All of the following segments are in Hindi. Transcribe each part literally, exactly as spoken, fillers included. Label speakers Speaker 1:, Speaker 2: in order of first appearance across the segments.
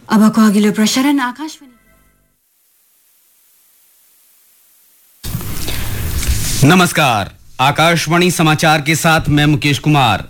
Speaker 1: अब ako अगिलो प्रसारण आकाशवाणी।
Speaker 2: नमस्कार, आकाशवाणी समाचार के साथ मैं मुकेश कुमार।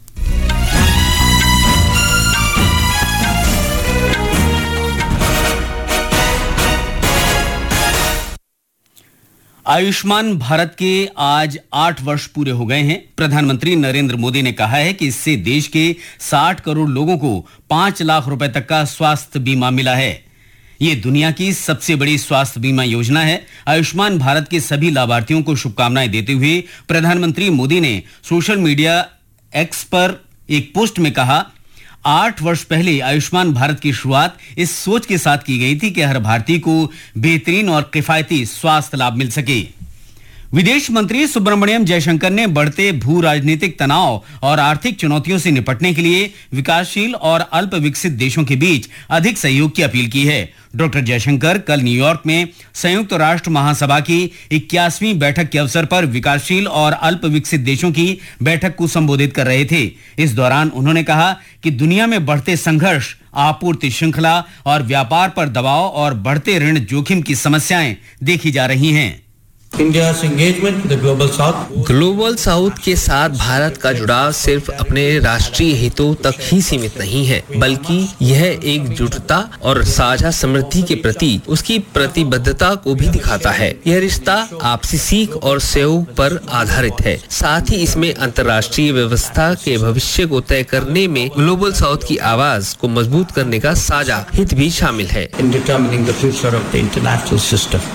Speaker 2: आयुष्मान भारत के आज आठ वर्ष पूरे हो गए हैं। प्रधानमंत्री नरेंद्र मोदी ने कहा है कि इससे देश के साठ करोड़ लोगों को पांच लाख रुपए तक का स्वास्थ्य बीमा मिला है। ये दुनिया की सबसे बड़ी स्वास्थ्य बीमा योजना है। आयुष्मान भारत के सभी लाभार्थियों को शुभकामनाएं देते हुए प्रधानमंत्री मोदी ने सोशल मीडिया एक्स पर एक पोस्ट में कहा, आठ वर्ष पहले आयुष्मान भारत की शुरुआत इस सोच के साथ की गई थी कि हर भारतीय को बेहतरीन और किफायती स्वास्थ्य लाभ मिल सके। विदेश मंत्री सुब्रमण्यम जयशंकर ने बढ़ते भू राजनीतिक तनाव और आर्थिक चुनौतियों से निपटने के लिए विकासशील और अल्प विकसित देशों के बीच अधिक सहयोग की अपील की है। डॉक्टर जयशंकर कल न्यूयॉर्क में संयुक्त राष्ट्र महासभा की इक्यासवीं बैठक के अवसर पर विकासशील और अल्प विकसित देशों की बैठक को संबोधित कर रहे थे। इस दौरान उन्होंने कहा कि दुनिया में बढ़ते संघर्ष, आपूर्ति श्रृंखला और व्यापार पर दबाव और बढ़ते ऋण जोखिम की समस्याएं देखी जा रही हैं।
Speaker 3: India's engagement with the Global South.
Speaker 4: Global south के साथ भारत का जुड़ाव सिर्फ अपने राष्ट्रीय हितों तक ही सीमित नहीं है, बल्कि यह एकजुटता और साझा समृद्धि के प्रति उसकी प्रतिबद्धता को भी दिखाता है। यह रिश्ता आपसी सीख और सहयोग पर आधारित है। साथ ही इसमें अंतर्राष्ट्रीय व्यवस्था के भविष्य को तय करने में ग्लोबल साउथ की आवाज को मजबूत करने का साझा हित भी शामिल है।
Speaker 3: In determining the future of the international system.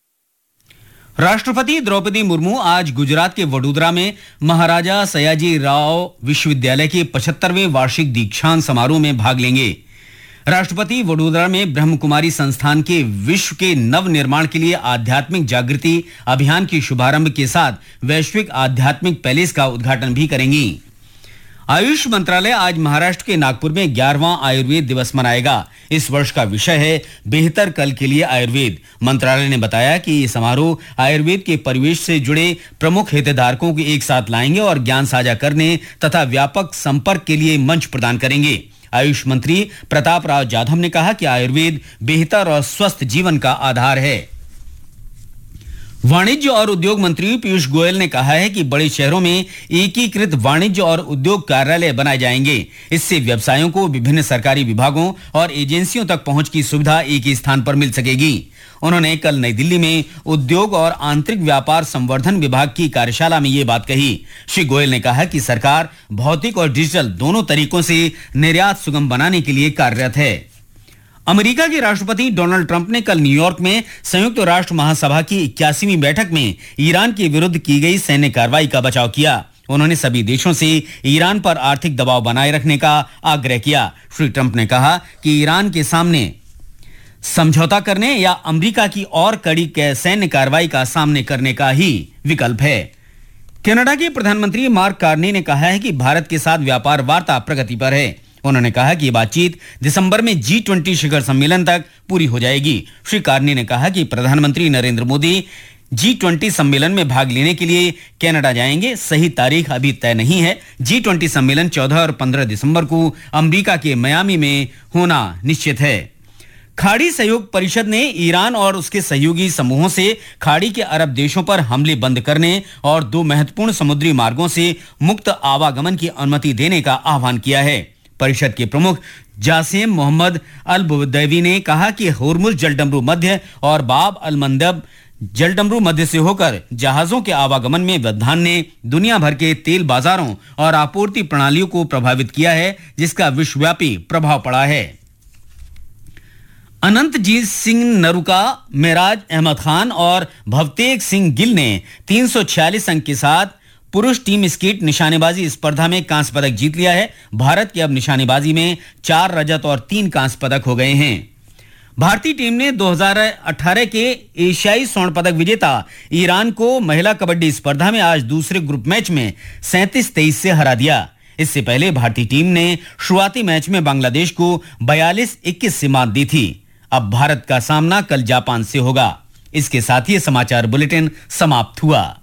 Speaker 2: राष्ट्रपति द्रौपदी मुर्मू आज गुजरात के वडोदरा में महाराजा सयाजी राव विश्वविद्यालय के पचहत्तरवें वार्षिक दीक्षांत समारोह में भाग लेंगे। राष्ट्रपति वडोदरा में ब्रह्म कुमारी संस्थान के विश्व के नव निर्माण के लिए आध्यात्मिक जागृति अभियान के शुभारंभ के साथ वैश्विक आध्यात्मिक पैलेस का उद्घाटन भी करेंगी। आयुष मंत्रालय आज महाराष्ट्र के नागपुर में ग्यारहवां आयुर्वेद दिवस मनाएगा। इस वर्ष का विषय है बेहतर कल के लिए आयुर्वेद। मंत्रालय ने बताया कि ये समारोह आयुर्वेद के परिवेश से जुड़े प्रमुख हितधारकों को एक साथ लाएंगे और ज्ञान साझा करने तथा व्यापक संपर्क के लिए मंच प्रदान करेंगे। आयुष मंत्री प्रताप राव जाधव ने कहा कि आयुर्वेद बेहतर और स्वस्थ जीवन का आधार है। वाणिज्य और उद्योग मंत्री पीयूष गोयल ने कहा है कि बड़े शहरों में एकीकृत वाणिज्य और उद्योग कार्यालय बनाए जाएंगे। इससे व्यवसायों को विभिन्न सरकारी विभागों और एजेंसियों तक पहुंच की सुविधा एक ही स्थान पर मिल सकेगी। उन्होंने कल नई दिल्ली में उद्योग और आंतरिक व्यापार संवर्धन विभाग की कार्यशाला में ये बात कही। श्री गोयल ने कहा कि सरकार भौतिक और डिजिटल दोनों तरीकों से निर्यात सुगम बनाने के लिए कार्यरत है। अमेरिका के राष्ट्रपति डोनाल्ड ट्रंप ने कल न्यूयॉर्क में संयुक्त राष्ट्र महासभा की इक्यासीवीं बैठक में ईरान के विरुद्ध की गई सैन्य कार्रवाई का बचाव किया। उन्होंने सभी देशों से ईरान पर आर्थिक दबाव बनाए रखने का आग्रह किया। श्री ट्रंप ने कहा कि ईरान के सामने समझौता करने या अमेरिका की और कड़ी सैन्य कार्रवाई का सामने करने का ही विकल्प है। कनाडा के प्रधानमंत्री मार्क कार्नी ने कहा है कि भारत के साथ व्यापार वार्ता प्रगति पर है। उन्होंने कहा कि बातचीत दिसंबर में जी ट्वेंटी शिखर सम्मेलन तक पूरी हो जाएगी। श्री कार्नी ने कहा कि प्रधानमंत्री नरेंद्र मोदी जी ट्वेंटी सम्मेलन में भाग लेने के लिए कनाडा जाएंगे। सही तारीख अभी तय नहीं है। जी ट्वेंटी सम्मेलन चौदह और पंद्रह दिसंबर को अमेरिका के मियामी में होना निश्चित है। खाड़ी सहयोग परिषद ने ईरान और उसके सहयोगी समूहों से खाड़ी के अरब देशों पर हमले बंद करने और दो महत्वपूर्ण समुद्री मार्गों से मुक्त आवागमन की अनुमति देने का आह्वान किया है। परिषद के प्रमुख जासिम मोहम्मद अल बुदैवी ने कहा कि होर्मुज जलडमरू मध्य और बाब अल मंदब जलडमरू मध्य से होकर जहाजों के आवागमन में व्यवधान ने दुनिया भर के तेल बाजारों और आपूर्ति प्रणालियों को प्रभावित किया है, जिसका विश्वव्यापी प्रभाव पड़ा है। अनंतजीत सिंह नरूका, मेराज अहमद खान और भवतेज सिंह गिल ने तीन सौ छियालीस अंक के साथ पुरुष टीम स्कीट निशानेबाजी स्पर्धा में कांस्य पदक जीत लिया है। भारत की अब निशानेबाजी में चार रजत और तीन कांस्य पदक हो गए हैं। भारतीय टीम ने दो हज़ार अठारह के एशियाई स्वर्ण पदक विजेता ईरान को महिला कबड्डी स्पर्धा में आज दूसरे ग्रुप मैच में सैंतीस तेईस से हरा दिया। इससे पहले भारतीय टीम ने शुरुआती मैच में बांग्लादेश को बयालीस इक्कीस से मात दी थी। अब भारत का सामना कल जापान से होगा। इसके साथ ही समाचार बुलेटिन समाप्त हुआ।